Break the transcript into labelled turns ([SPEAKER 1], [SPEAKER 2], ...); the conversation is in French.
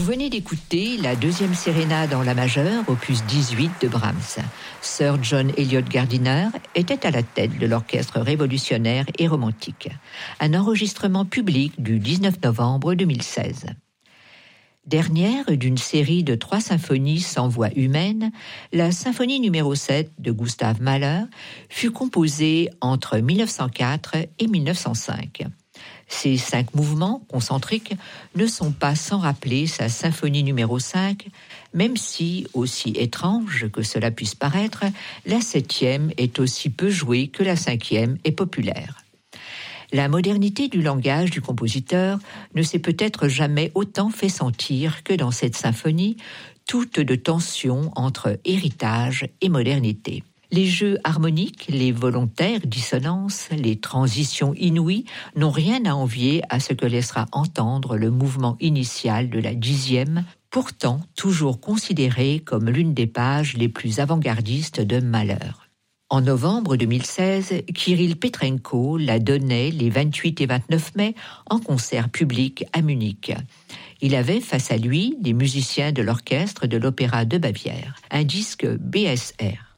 [SPEAKER 1] venez d'écouter la deuxième sérénade en la majeure, opus 18 de Brahms. Sir John Eliot Gardiner était à la tête de l'orchestre révolutionnaire et romantique. Un enregistrement public du 19 novembre 2016. Dernière d'une série de 3 symphonies sans voix humaine, la symphonie numéro 7 de Gustav Mahler fut composée entre 1904 et 1905. Ces 5 mouvements concentriques ne sont pas sans rappeler sa symphonie numéro 5, même si, aussi étrange que cela puisse paraître, la 7e est aussi peu jouée que la 5e est populaire. La modernité du langage du compositeur ne s'est peut-être jamais autant fait sentir que dans cette symphonie, toute de tension entre héritage et modernité. Les jeux harmoniques, les volontaires dissonances, les transitions inouïes n'ont rien à envier à ce que laissera entendre le mouvement initial de la 10e, pourtant toujours considérée comme l'une des pages les plus avant-gardistes de Mahler. En novembre 2016, Kirill Petrenko la donnait les 28 et 29 mai en concert public à Munich. Il avait face à lui des musiciens de l'orchestre de l'Opéra de Bavière, un disque BSR.